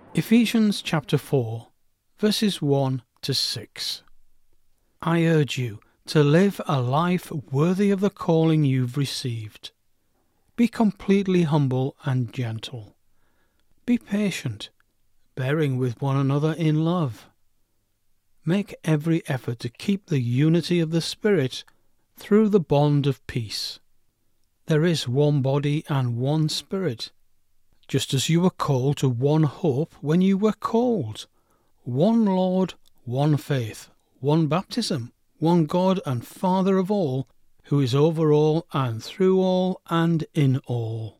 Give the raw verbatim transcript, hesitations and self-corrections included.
Ephesians chapter four, verses one to six. I urge you to live a life worthy of the calling you've received. Be completely humble and gentle. Be patient, bearing with one another in love. Make every effort to keep the unity of the Spirit through the bond of peace. There is one body and one Spirit, just as you were called to one hope when you were called, one Lord, one faith, one baptism, one God and Father of all, who is over all and through all and in all.